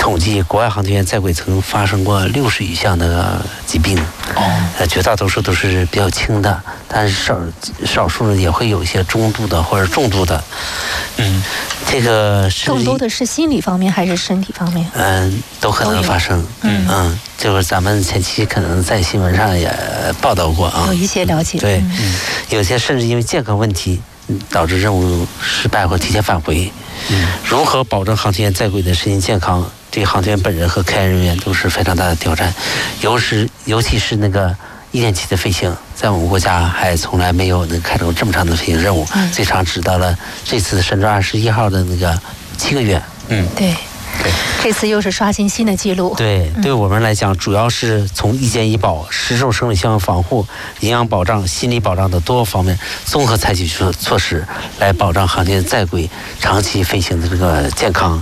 统计，国外航天员在轨曾发生过60以上的疾病，绝大多数都是比较轻的，但是少数呢也会有一些中度的或者重度的。这个是更多的是心理方面还是身体方面？ 都可能发生。就是咱们前期可能在新闻上也报道过啊， 有一些了解。 对，有些甚至因为健康问题导致任务失败或提前返回。如何保证航天员在轨的身心健康？对航天员本人和科研人员都是非常大的挑战，尤其是那个1.7的飞行，在我们国家还从来没有能开展这么长的飞行任务，最长只到了这次神舟21号的那个7个月。 对。这次又是刷新新的记录。 对，对我们来讲，主要是从一健医保、食肉生理相防护、营养保障、心理保障的多方面综合采取措施，来保障航天在轨长期飞行的这个健康。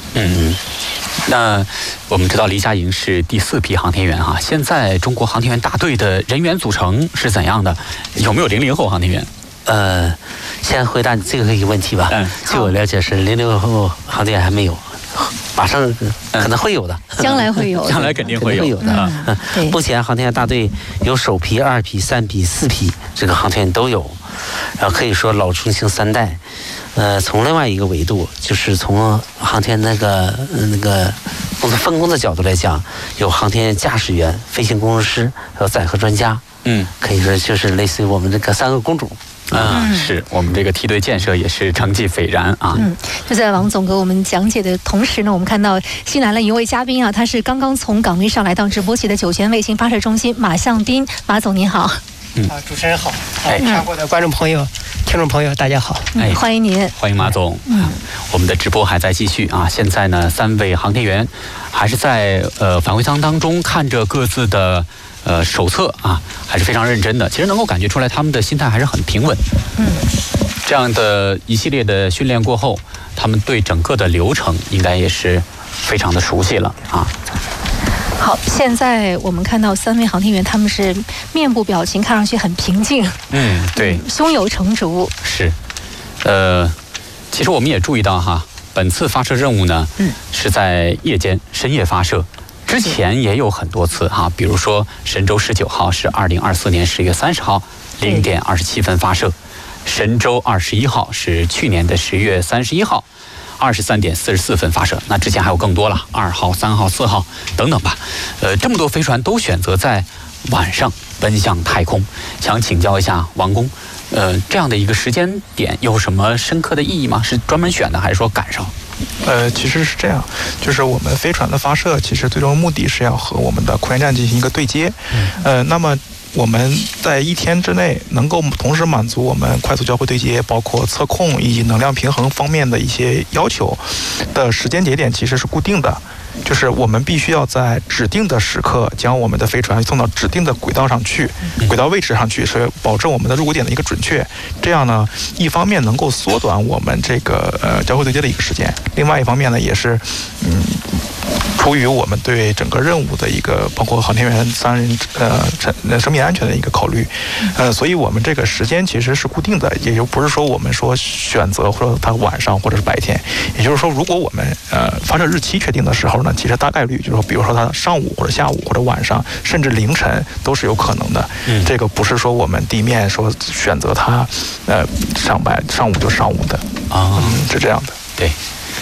那我们知道黎佳莹是第4批航天员哈，现在中国航天员大队的人员组成是怎样的？有没有00后航天员？ 先回答你最后一个问题吧。据我了解是00后航天员还没有，马上可能会有的， 将来会有， 将来肯定会有的。目前航天员大队有首批、2批、3批、4批这个航天员都有，然后可以说老中青3代。从另外一个维度，就是从航天那个工作分工的角度来讲，有航天驾驶员、飞行工程师，还有载荷专家。可以说就是类似于我们这个3个公主。 是我们这个梯队建设也是成绩斐然啊。 就在王总给我们讲解的同时呢，我们看到新来了一位嘉宾啊，他是刚刚从岗位上来到直播间的酒泉卫星发射中心，马向斌，马总您好。 主持人好，全国的观众朋友、听众朋友大家好， 欢迎您， 欢迎马总。我们的直播还在继续啊，现在呢3位航天员还是在返回舱当中看着各自的手册啊，还是非常认真的。其实能够感觉出来他们的心态还是很平稳。这样的一系列的训练过后，他们对整个的流程应该也是非常的熟悉了啊。 好，现在我们看到3位航天员，他们是面部表情看上去很平静， 对， 胸有成竹。 是，其实我们也注意到哈，本次发射任务呢，是在夜间深夜发射，之前也有很多次哈，比如说神舟19号是2024年10月30号0点27分发射，神舟21号是去年的10月31号。23点44分发射，那之前还有更多了，2号、3号、4号等等吧。这么多飞船都选择在晚上奔向太空，想请教一下王工，这样的一个时间点有什么深刻的意义吗？是专门选的，还是说赶上？ 其实是这样，就是我们飞船的发射，其实最终目的是要和我们的空间站进行一个对接。那么我们在1天之内能够同时满足我们快速交会对接，包括测控以及能量平衡方面的一些要求的时间节点，其实是固定的。就是我们必须要在指定的时刻将我们的飞船送到指定的轨道上去，轨道位置上去，是保证我们的入轨点的一个准确。这样呢，一方面能够缩短我们这个交会对接的一个时间，另外一方面呢，也是出于我们对整个任务的一个包括航天员3人生命安全的一个考虑，所以我们这个时间其实是固定的，也就不是说我们说选择或者它晚上或者是白天，也就是说，如果我们发射日期确定的时候呢，其实大概率就是说，比如说它上午或者下午或者晚上甚至凌晨都是有可能的。这个不是说我们地面说选择它上午就上午的是这样的。 对。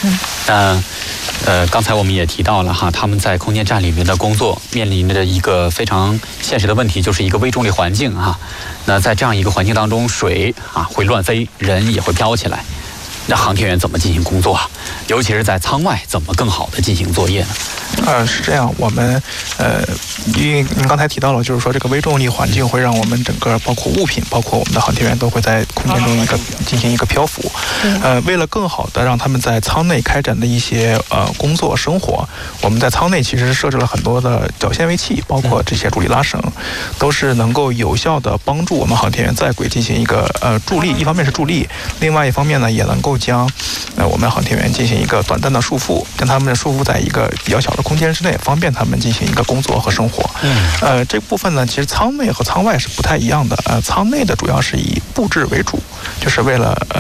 刚才我们也提到了哈，他们在空间站里面的工作面临着一个非常现实的问题，就是一个微重力环境哈。那在这样一个环境当中，水会乱飞，人也会飘起来。那航天员怎么进行工作啊？尤其是在舱外，怎么更好的进行作业呢？ 是这样，我们因为您刚才提到了，就是说这个微重力环境会让我们整个包括物品，包括我们的航天员都会在空间中进行一个漂浮。为了更好的让他们在舱内开展的一些工作生活，我们在舱内其实设置了很多的绞纤维器，包括这些助力拉绳，都是能够有效的帮助我们航天员在轨进行一个助力，一方面是助力，另外一方面呢也能够将我们航天员进行一个短暂的束缚，将他们束缚在一个比较小的空间之内，方便他们进行一个工作和生活。这部分呢，其实舱内和舱外是不太一样的。舱内的主要是以布置为主，就是为了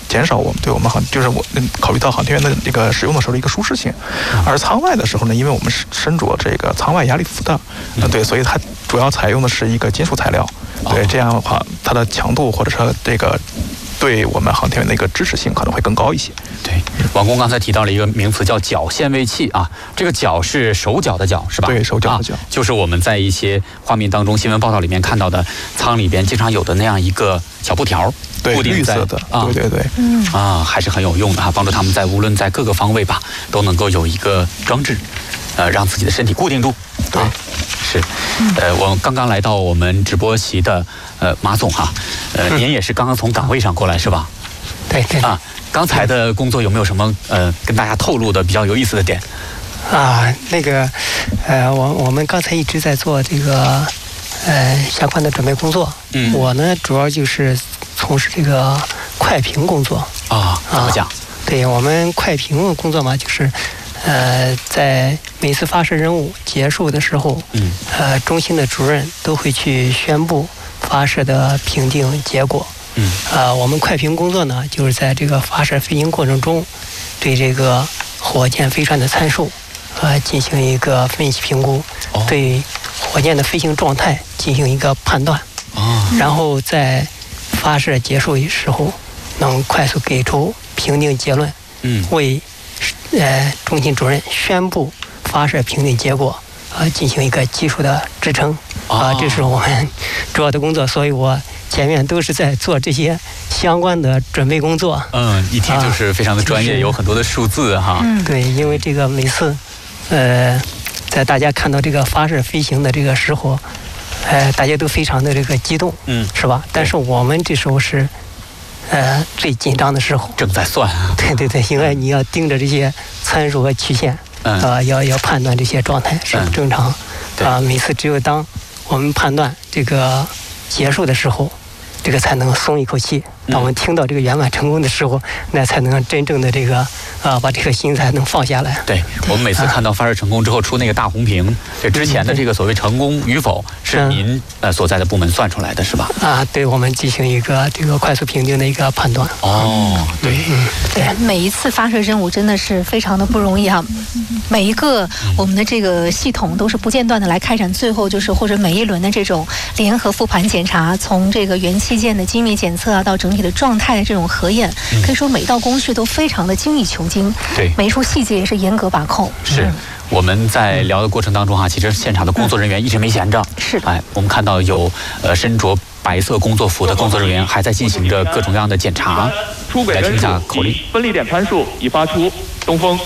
减少我们对我们就是考虑到航天员的这个使用的时候的一个舒适性。而舱外的时候呢，因为我们是身着这个舱外压力服的，对，所以它主要采用的是一个金属材料，对，这样的话它的强度或者说这个对我们航天员的一个支持性可能会更高一些。 对，王工刚才提到了一个名词叫脚限位器啊，这个脚是手脚的脚是吧？ 对，手脚的脚， 就是我们在一些画面当中、新闻报道里面看到的舱里边经常有的那样一个小布条。 对， 固定在绿色的，对， 还是很有用的哈，帮助他们无论在各个方位吧，都能够有一个装置，让自己的身体固定住。 对， 是，我刚刚来到我们直播席的马总哈，您也是刚刚从岗位上过来是吧？ 对啊，刚才的工作有没有什么跟大家透露的比较有意思的点？ 那个我们刚才一直在做这个相关的准备工作。我呢主要就是从事这个快评工作怎么讲？ 对，我们快评的工作嘛，就是在每次发射任务结束的时候，中心的主任都会去宣布发射的评定结果。我们快评工作呢，就是在这个发射飞行过程中，对这个火箭飞船的参数进行一个分析评估，对火箭的飞行状态进行一个判断，然后在发射结束的时候能快速给出评定结论，为中心主任宣布发射评定结果进行一个技术的支撑。这是我们主要的工作，所以我前面都是在做这些相关的准备工作。 一听就是非常的专业，有很多的数字哈。 对，因为这个每次在大家看到这个发射飞行的这个时候，大家都非常的这个激动，是吧？但是我们这时候是最紧张的时候， 正在算。 对，因为你要盯着这些参数和曲线，要判断这些状态是不正常。每次只有当我们判断这个结束的时候，这个才能松一口气。当我们听到这个圆满成功的时候，那才能真正的这个把这个心才能放下来。 对，我们每次看到发射成功之后出那个大红屏，这之前的这个所谓成功与否是您所在的部门算出来的是吧？ 对，我们进行一个这个快速评定的一个判断。 对， 每一次发射任务真的是非常的不容易哈，每一个我们的这个系统都是不间断的来开展，最后就是或者每一轮的这种联合复盘检查，从这个元器件的精密检测到整体的状态的这种核验，可以说每道工序都非常的精益求精。 对， 每一处细节也是严格把控。 是，我们在聊的过程当中其实现场的工作人员一直没闲着。 是的。 我们看到有身着白色工作服的工作人员还在进行着各种各样的检查。 出轨人数及分离点参数已发出。东风。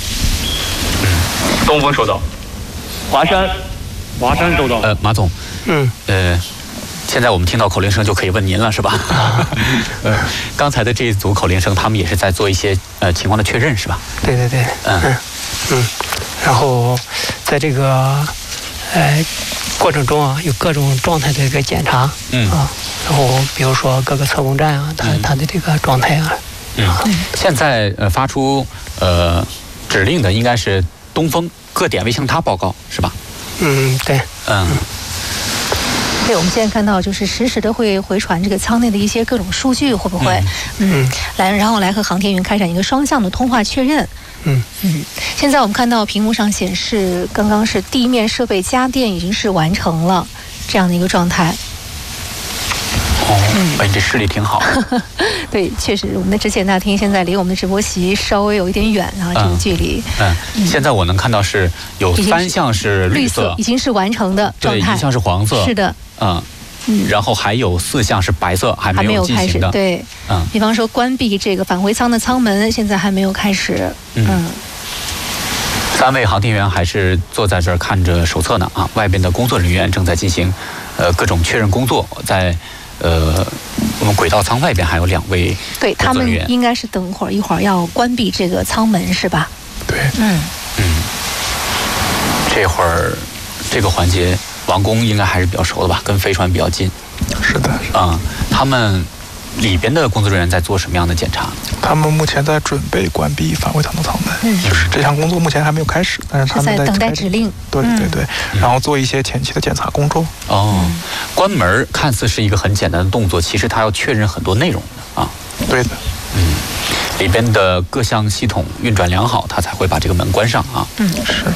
东风收到。华山收到。 马总。现在我们听到口令声就可以问您了，是吧？刚才的这一组口令声，他们也是在做一些情况的确认，是吧？ 对。然后在这个过程中有各种状态的一个检查，然后比如说各个测控站它的这个状态现在发出指令的应该是东风各点位向他报告，是吧？ 对。 对，我们现在看到就是实时的会回传这个舱内的一些各种数据，会不会？然后来和航天员开展一个双向的通话确认。现在我们看到屏幕上显示，刚刚是地面设备家电已经是完成了这样的一个状态。 你这视力挺好。 对，确实，我们的之前大厅现在离我们的直播席稍微有一点远这个距离。 现在我能看到是有3项是绿色， 已经是完成的状态。 对，1项是黄色。 是的。 然后还有4项是白色，还没有进行的。 对。比方说关闭这个返回舱的舱门，现在还没有开始。 3位航天员还是坐在这儿看着手册呢外边的工作人员正在进行各种确认工作，在我们轨道舱外边还有2位对，他们应该是等一会儿要关闭这个舱门，是吧？ 对。 这会儿这个环节王工应该还是比较熟的吧，跟飞船比较近。 是的。 他们里边的工作人员在做什么样的检查？ 他们目前在准备关闭返回舱的舱门，就是这项工作目前还没有开始，但是他们在等待指令。 对，然后做一些前期的检查工作。 关门看似是一个很简单的动作，其实它要确认很多内容的。 对的。 里边的各项系统运转良好，它才会把这个门关上啊。 是。